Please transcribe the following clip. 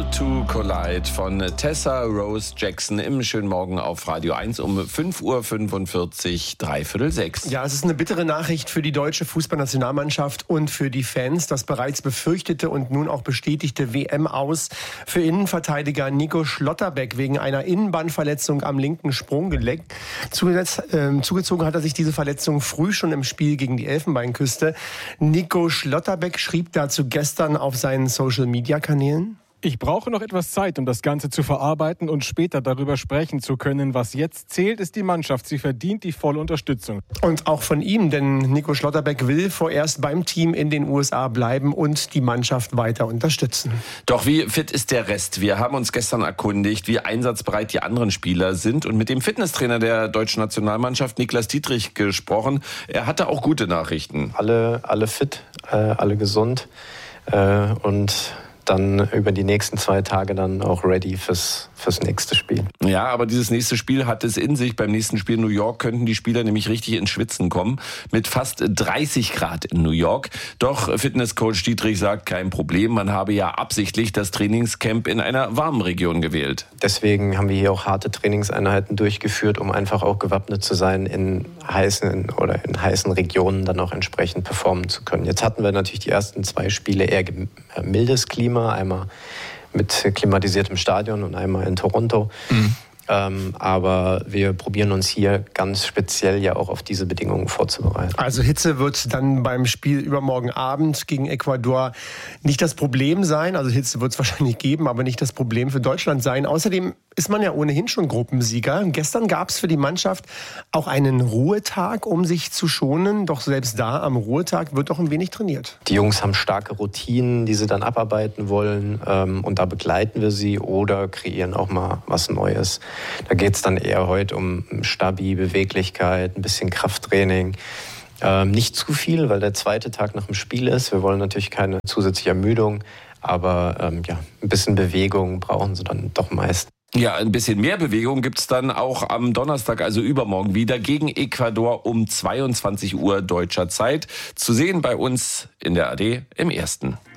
to Collide von Tessa Rose Jackson im schönen Morgen auf Radio 1 um 5.45 Uhr, 5:45. Ja, es ist eine bittere Nachricht für die deutsche Fußballnationalmannschaft und für die Fans. Das bereits befürchtete und nun auch bestätigte WM-Aus für Innenverteidiger Nico Schlotterbeck wegen einer Innenbandverletzung am linken Sprunggelenk. Zugezogen hat er sich diese Verletzung früh schon im Spiel gegen die Elfenbeinküste. Nico Schlotterbeck schrieb dazu gestern auf seinen Social-Media-Kanälen: Ich brauche noch etwas Zeit, um das Ganze zu verarbeiten und später darüber sprechen zu können. Was jetzt zählt, ist die Mannschaft. Sie verdient die volle Unterstützung. Und auch von ihm, denn Nico Schlotterbeck will vorerst beim Team in den USA bleiben und die Mannschaft weiter unterstützen. Doch wie fit ist der Rest? Wir haben uns gestern erkundigt, wie einsatzbereit die anderen Spieler sind und mit dem Fitnesstrainer der deutschen Nationalmannschaft, Niklas Dietrich, gesprochen. Er hatte auch gute Nachrichten. Alle fit, alle gesund und dann über die nächsten 2 Tage dann auch ready fürs nächste Spiel. Ja, aber dieses nächste Spiel hat es in sich. Beim nächsten Spiel in New York könnten die Spieler nämlich richtig ins Schwitzen kommen. Mit fast 30 Grad in New York. Doch Fitnesscoach Dietrich sagt, kein Problem. Man habe ja absichtlich das Trainingscamp in einer warmen Region gewählt. Deswegen haben wir hier auch harte Trainingseinheiten durchgeführt, um einfach auch gewappnet zu sein, in heißen Regionen dann auch entsprechend performen zu können. Jetzt hatten wir natürlich die ersten 2 Spiele eher mildes Klima. Einmal mit klimatisiertem Stadion und einmal in Toronto. Aber wir probieren uns hier ganz speziell ja auch auf diese Bedingungen vorzubereiten. Also Hitze wird dann beim Spiel übermorgen Abend gegen Ecuador nicht das Problem sein. Also Hitze wird es wahrscheinlich geben, aber nicht das Problem für Deutschland sein. Außerdem ist man ja ohnehin schon Gruppensieger. Gestern gab es für die Mannschaft auch einen Ruhetag, um sich zu schonen. Doch selbst da am Ruhetag wird doch ein wenig trainiert. Die Jungs haben starke Routinen, die sie dann abarbeiten wollen. Und da begleiten wir sie oder kreieren auch mal was Neues. Da geht es dann eher heute um Stabi, Beweglichkeit, ein bisschen Krafttraining. Nicht zu viel, weil der 2. Tag nach dem Spiel ist. Wir wollen natürlich keine zusätzliche Ermüdung. Aber ein bisschen Bewegung brauchen sie dann doch meist. Ja, ein bisschen mehr Bewegung gibt's dann auch am Donnerstag, also übermorgen wieder, gegen Ecuador um 22 Uhr deutscher Zeit. Zu sehen bei uns in der ARD im Ersten.